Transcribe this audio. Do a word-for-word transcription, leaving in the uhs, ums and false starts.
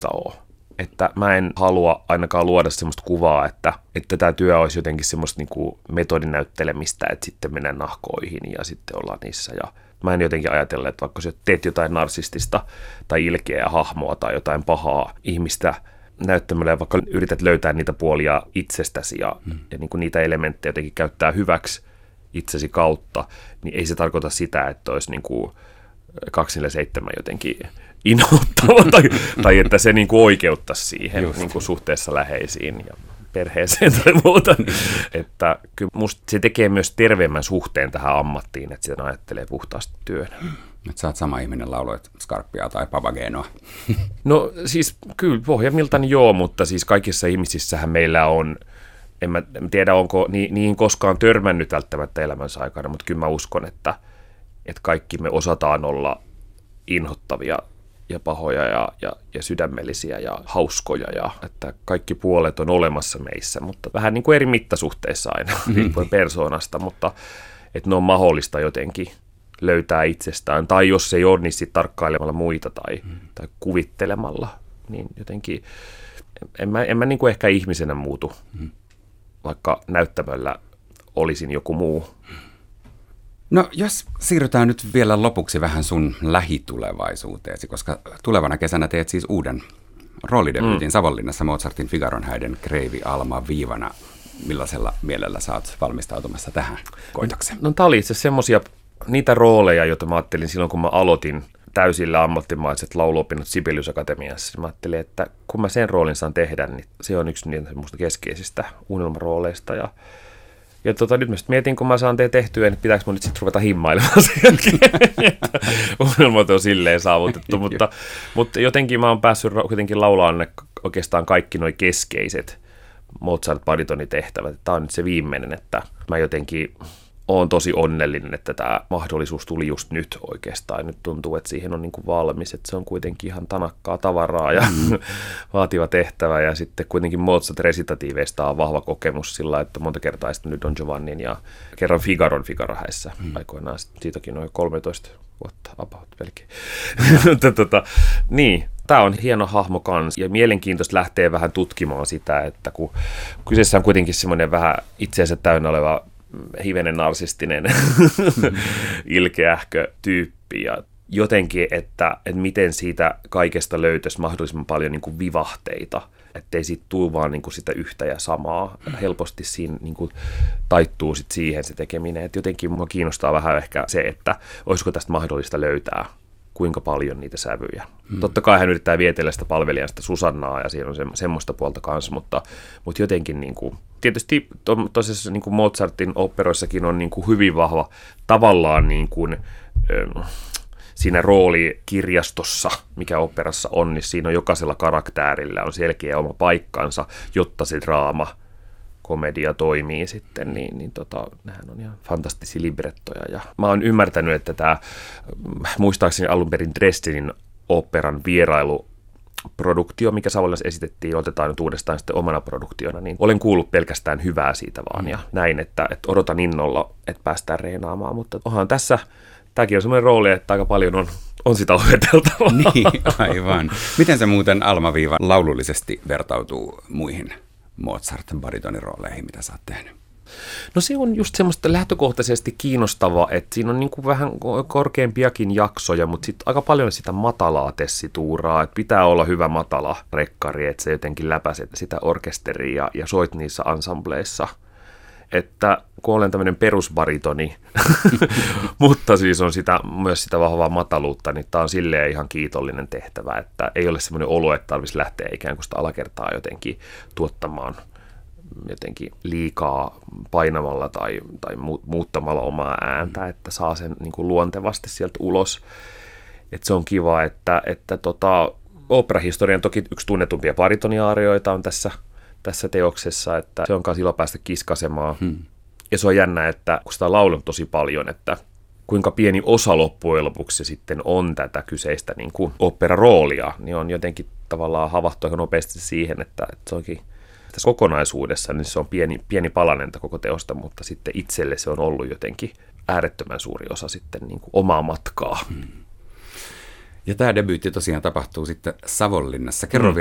ole. Että mä en halua ainakaan luoda semmoista kuvaa, että, että tämä työ olisi jotenkin semmoista niin kuin metodinäyttelemistä, että sitten mennään nahkoihin ja sitten ollaan niissä. Ja mä en jotenkin ajatella, että vaikka sä teet jotain narsistista tai ilkeää hahmoa tai jotain pahaa ihmistä näyttämällä ja vaikka yrität löytää niitä puolia itsestäsi ja, hmm. ja niin kuin niitä elementtejä jotenkin käyttää hyväksi itsesi kautta, niin ei se tarkoita sitä, että olisi niin kuin kaksi neljä seitsemän jotenkin inhottava tai, tai että se niin kuin oikeuttaisi siihen niin kuin suhteessa läheisiin ja perheeseen tai muuta. Että kyllä musta se tekee myös terveemmän suhteen tähän ammattiin, että sitä ajattelee puhtaasti työnä. Että sä oot sama ihminen, lauloit Skarppia tai Papagenoa. No siis kyllä pohjimmiltani joo, mutta siis kaikissa ihmisissähän meillä on, en mä, en tiedä onko niin, niin koskaan törmännyt välttämättä elämänsä aikana, mutta kyllä mä uskon, että, että kaikki me osataan olla inhottavia ja pahoja ja, ja, ja sydämellisiä ja hauskoja ja että kaikki puolet on olemassa meissä, mutta vähän niin kuin eri mittasuhteissa aina, riippuen persoonasta, mutta että ne on mahdollista jotenkin löytää itsestään, tai jos ei ole, niin sitten tarkkailemalla muita tai, mm. tai kuvittelemalla, niin jotenkin en mä, en mä niin kuin ehkä ihmisenä muutu, mm. vaikka näyttämöllä olisin joku muu. No jos siirrytään nyt vielä lopuksi vähän sun lähitulevaisuuteesi, koska tulevana kesänä teet siis uuden roolidebyytin mm. Savonlinnassa Mozartin Figaron häiden Kreivi Alma viivana. Millaisella mielellä sä oot valmistautumassa tähän koitokseen? No tää oli itse asiassa semmosia niitä rooleja, joita mä ajattelin silloin, kun mä aloitin täysillä ammattimaiset lauluopinnot Sibelius Akatemiassa. Mä ajattelin, että kun mä sen roolin saan tehdä, niin se on yksi niitä semmoista keskeisistä unelmarooleista. Ja, ja tota, nyt mä sitten mietin, kun mä saan te tehtyä, niin pitääkö mun nyt sitten ruveta himmailemaan sen jälkeen. Unelmat on silleen saavutettu, mutta, mutta jotenkin mä oon päässyt kuitenkin laulaa ne oikeastaan kaikki nuo keskeiset Mozart-baritonitehtävät. Tämä on nyt se viimeinen, että mä jotenkin olen tosi onnellinen, että tämä mahdollisuus tuli just nyt oikeastaan. Nyt tuntuu, että siihen on niin kuin valmis, että se on kuitenkin ihan tanakkaa tavaraa ja mm. vaativa tehtävä. Ja sitten kuitenkin Mozart-resitatiiveista on vahva kokemus sillä, että monta kertaa sitten nyt Don Giovannin ja kerran Figaron Figaro-häissä mm. aikoinaan. Siitäkin noin kolmetoista vuotta about melkein. tota, niin. Tämä on hieno hahmo kanssa ja mielenkiintoista lähtee vähän tutkimaan sitä, että kun kyseessä on kuitenkin semmoinen vähän itseensä täynnä oleva hivenen narsistinen mm-hmm. ilkeähkö tyyppi ja jotenkin, että, että miten siitä kaikesta löytäisi mahdollisimman paljon niin kuin vivahteita, ettei siitä tule vaan niin kuin sitä yhtä ja samaa. Helposti siinä niin kuin taittuu sit siihen se tekeminen, että jotenkin minua kiinnostaa vähän ehkä se, että olisiko tästä mahdollista löytää kuinka paljon niitä sävyjä. Hmm. Totta kai hän yrittää vietellä sitä palvelijasta Susannaa ja siinä on se, semmoista puolta kanssa, mutta, mutta jotenkin niin kuin, tietysti to, tosiaan niin kuin Mozartin operoissakin on niin kuin hyvin vahva tavallaan niin kuin, äh, siinä roolikirjastossa, mikä operassa on, niin siinä on jokaisella karakterilla on selkeä oma paikkansa, jotta se draama komedia toimii sitten, niin, niin tota, nehän on ihan fantastisia librettoja. Ja mä oon ymmärtänyt, että tämä, muistaakseni alun perin Dresdenin operan vierailuproduktio, mikä Savonlinnassa esitettiin, otetaan nyt uudestaan sitten omana produktiona, niin olen kuullut pelkästään hyvää siitä vaan, ja näin, että, että odotan innolla, että päästään reenaamaan, mutta onhan tässä, tämäkin on semmoinen rooli, että aika paljon on, on sitä opeteltavaa. Niin, aivan. Miten se muuten Alma-viiva laulullisesti vertautuu muihin Mozartin baritonirooleihin, mitä sä oot tehnyt? No se on just semmoista lähtökohtaisesti kiinnostavaa, että siinä on niin kuin vähän korkeampiakin jaksoja, mutta sitten aika paljon sitä matalaa tessituuraa, että pitää olla hyvä matala rekkari, että se jotenkin läpäiset sitä orkesteria ja soit niissä ensembleissa. Että kun olen tämmöinen perusbaritoni, mutta siis on sitä, myös sitä vahvaa mataluutta, niin tämä on silleen ihan kiitollinen tehtävä, että ei ole semmoinen olo, että tarvitsisi lähteä ikään kuin sitä alakertaa jotenkin tuottamaan jotenkin liikaa painamalla tai, tai muuttamalla omaa ääntä, että saa sen niin kuin luontevasti sieltä ulos. Että se on kiva, että, että tota, operahistorian toki yksi tunnetumpia baritoniaarioita on tässä tässä teoksessa, että se on myös ilo päästä kiskasemaan. Hmm. Ja se on jännä, että kun sitä on laulanut tosi paljon, että kuinka pieni osa loppujen lopuksi se sitten on tätä kyseistä niin kuin operaroolia, niin on jotenkin tavallaan havahtu aika nopeasti siihen, että, että se onkin tässä kokonaisuudessa, niin se on pieni, pieni palanenta koko teosta, mutta sitten itselle se on ollut jotenkin äärettömän suuri osa sitten niin kuin omaa matkaa. Hmm. Ja tämä debyytti tosiaan tapahtuu sitten Savonlinnassa. Kerro mm.